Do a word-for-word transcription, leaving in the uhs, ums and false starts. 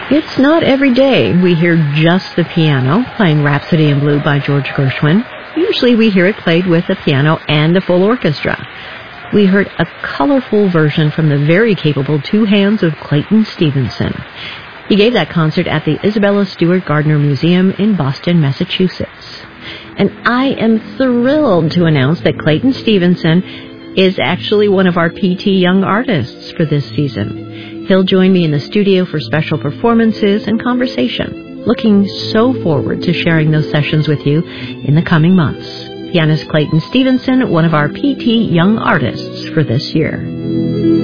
It's not every day we hear just the piano playing Rhapsody in Blue by George Gershwin. Usually we hear it played with the piano and a full orchestra. We heard a colorful version from the very capable two hands of Clayton Stevenson. He gave that concert at the Isabella Stewart Gardner Museum in Boston, Massachusetts. And I am thrilled to announce that Clayton Stevenson is actually one of our P T Young Artists for this season. He'll join me in the studio for special performances and conversation. Looking so forward to sharing those sessions with you in the coming months. Pianist Clayton Stevenson, one of our P T Young Artists for this year.